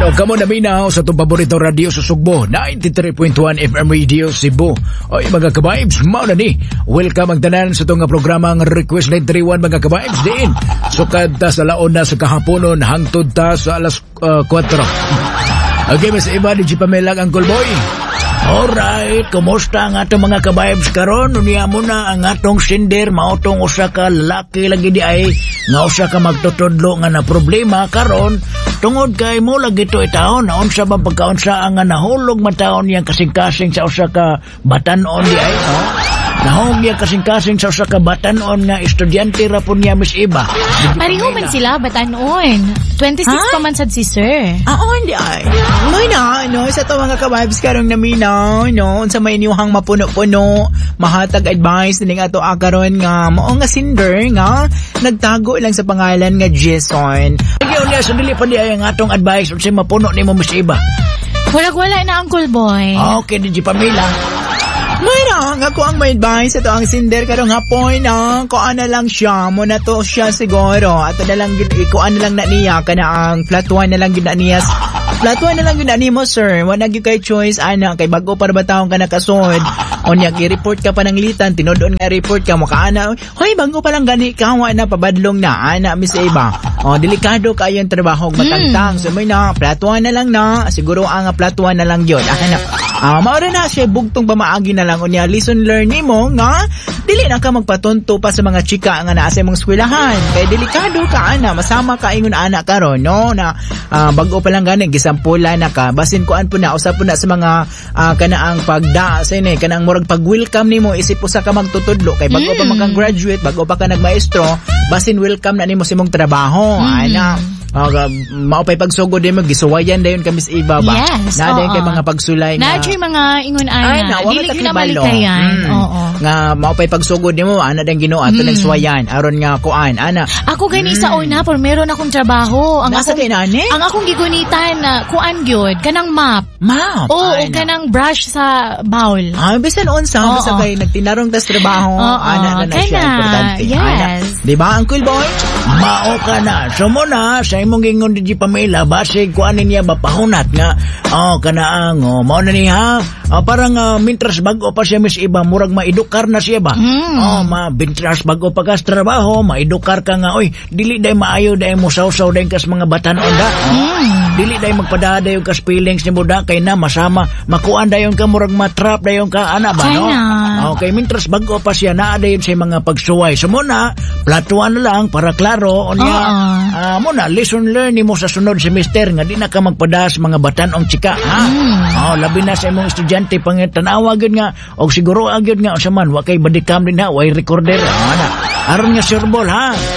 O kamo na minaw sa itong paborito radio sa Sugbo, 93.1 FM Radio Cebu. O mga ka-vibes, mao na ni. Welcome ang tanan sa itong programang Request Line 31 mga ka-vibes din. Sukad ta sa laon na sa kahaponon, hangtod ta sa alas 4. Okay, mas iba ni Pamela ang Kulboy. Alright, kumusta ang atong mga ka-vibes karon? Unya mo na ang atong sinder, maotong usa ka lalaki lagi di ay nga usa ka magtutudlo nga na problema karon tungod kay mo lagi to itaon na unsa ba pagkaunsa ang nga nahulog mataon yang kasing-kasing sa usa ka batan-on di ay nahong niya kasing-kasing sa usa ka batan-on nga estudyante ra pun niya Miss Iba. Pareho man sila batan-on. 26 pa man sad si sir. Hindi ay. Sa to mga ka-vibes karong naminaw, unsa may inyuhang mapuno-puno, mahatag advice ning ato karon nga mao nga sinder nga nagtago lang sa pangalan nga Jason. Ayaw niya sa dili pa di ay ang atong advice unsa mapuno nimo Miss Iba. Wala na Uncle Boy. Okay, di Pamela. Mayroon ako ang may advice ito ang sinder karong hapon kuan na lang siya mo na to siya siguro at na lang kuan na lang na niya kana ang platuan na lang gid na niya platuan na lang gid na mo sir wala gyud kay choice ana kay bago para ba taong ka nakasod unya i-report ka pa ng litan tinodon nga report ka mo kaana hoy bago pa lang gani ka wa na pabadlong na ana Miss Eva delikado kayo ang trabaho matangtang so may na platuan na lang na siguro ang platuan na lang yun maura na siya bugtong pamaagi na lang unya lesson learn mo nga dili na ka magpatunto pa sa mga chika nga naa sa imong eskwelahan kay delikado ka ana masama ka ingon ana karon na bago pa lang gani gisampulan na ka basin kuan po na usap po na sa mga kanaang pagda sa ini kanang murag pag-welcome nimo isip usa ka magtutudlo kay bago pa mag-graduate bago pa ka nagmaestro basin welcome na nimo sa imong trabaho ana maupay pagsugod din mo gisuwayan dayon ka Miss Iba ba na dayon kay mga pagsulay nga na mga ingon ana dili gyud na malikayan nga maupay pagsugod nimo ana dayon Ginoo ato nagsuwayan aron nga kuan ana ako gani sa una pero meron akong trabaho ang akong gigunitan na kuan gyud kanang map kanang brush sa bowl bisan unsa basta kay nagtinarong tas trabaho ana na siya importante di ba Uncle Boy mao ka na sumo na sa imong gingon di Pamela basig kuan niya bapahunat nga kanaang mao na niya parang mintras bago pa siya Miss Iba murag maedukar na siya ba mintras bago pa ka sa trabaho maedukar ka nga oy dili day maayo day mo sawsaw day kas mga batan-on da dili day magpadada yung kas feelings ni mo da kay na masama makuan dayon ka murag matrap dayon ka ana ba no okay mintras bago pa siya naa dayon sa mga pagsuway sumuna platuan na lang para klaro unya muna lesson learn mo sa sunod semester nga di na ka magpadas mga batan-ong chika labi na sa imong estudyante pangitanawa gyud nga og siguro gyud nga usa man wa kay bodycam din ha way recorder aron nga sureball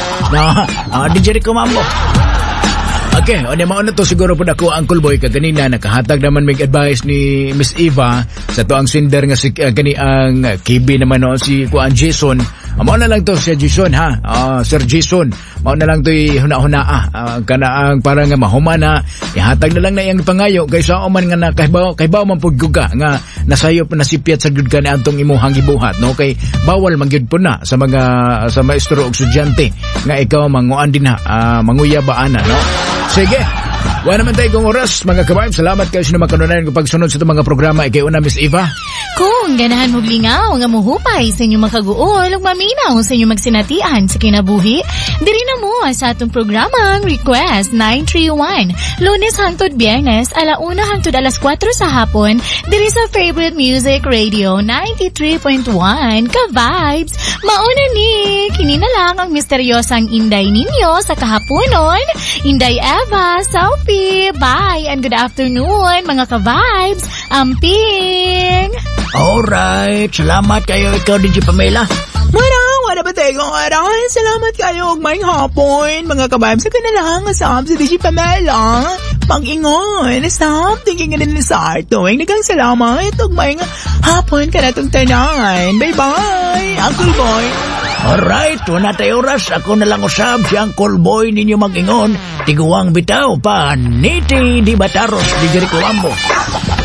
di Jericho Mambo. Okay, mao na to siguro po ako Uncle Boy kaganina nakahatag naman may advice ni Miss Eva sa to ang sinder nga si kani ang KB naman si kuan Jason. Mao na lang to si Jason Sir Jason. Mao na lang to huna-huna kana ang parang nga mahumana ihatag na lang na iyang pangayo kaysa man nga kaybaw man pud guga nga nasayop na sipyat sa gud kan adtong imuhang gibuhat no kay bawal man gyud po na sa maestro ug estudyante nga ikaw manguan din manguya ba ana no. Sige, wala naman tayo kong oras, mga kabayan. Salamat kayo sa makanunayan ng pagsunod sa itong mga programa. Ikaw na, Miss Eva. Kung ganahan mo lingaw, nga muhupay sa inyong makaguol, ug maminaw sa inyong magsinatian sa kinabuhi, diri na mo sa atong programang Request 931. Lunes hangtod Biyernes, 1:00 hangtod 4:00 sa hapon, diri sa Favorite Music Radio 93.1 ka-vibes. Mauna ni, kini na lang ang misteryosang Inday ninyo sa kahaponon. Inday Eva, Sophie, bye and good afternoon mga ka-vibes. Amping! Alright, salamat kayo ikaw DJ Pamela. Wala ba tayo kong aral? Salamat kayo og may hapon mga ka-vibes. Sa kanalang asam si DJ Pamela. Pag-ingon, stop thinking in the start. Tuwing nagang salamat og may hapon ka na itong tanan. Bye-bye, Uncle Boy. Alright, wala tayo oras. Ako na lang usab si Uncle Boy ninyo mag-ingon. Tiguang bitaw pa, niti di bataros di Jericho Mambo.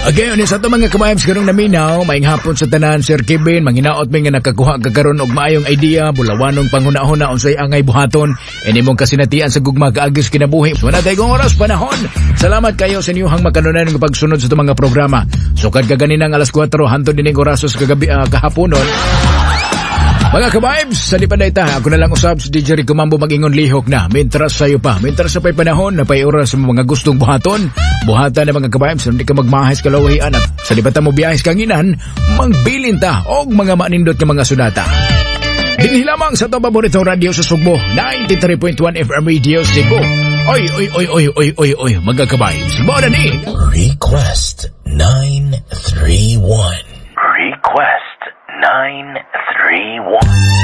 Again, sa ito mga kabayabs karong naminaw, maing hapon sa tanan, Sir Kevin, manginaot may nga nakakuha kagaron og maayong idea, bulawanong panghuna-huna unsay angay buhaton, inimong kasinatian sa gugma kaagis kinabuhi. So natay kong oras, panahon. Salamat kayo sa inyong makanunan ng pagsunod sa itong mga programa. Sukad ka ganinang alas 4, hantod dining orasos kagabi, kahaponon. Mga ka-vibes, sa di pa na ita, ako na lang usab si DJ Rico Mambo mag-ingon lihok na. Mintras sa'yo pa. Mintras sa pa'y panahon na pa'y oras sa mga gustong buhaton. Buhatan na mga ka-vibes, hindi ka magmahis kalawahian at sa di pa ta mo biyahis kanginan, magbilin ta og mga manindot ng mga sunata. Dinhi lamang sa ito paborito radio sa Sugbo, 93.1 FM Radio Cebu. Oy, mga ka-vibes, muna ni. Request 931. Request 931.